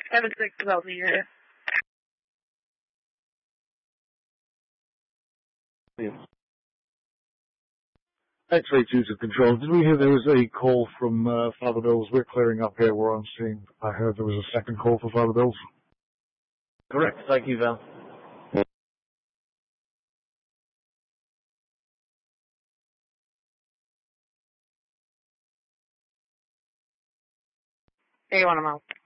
7-6 about the year. X-ray 2 to control. Did we hear there was a call from Father Bills? We're clearing up here where I'm seeing. I heard there was a second call for Father Bills. Correct. Thank you, Val. Hey, you want him out?